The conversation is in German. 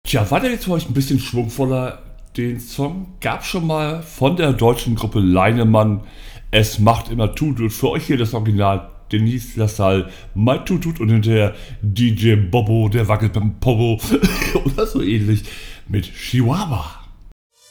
Tja, weiter jetzt für euch ein bisschen schwungvoller. Den Song gab schon mal von der deutschen Gruppe Leinemann. Es macht immer Tutut. Für euch hier das Original. Denise Lassalle, My Tutut und hinterher DJ Bobo, der wackelt beim Popo oder so ähnlich mit Chihuahua.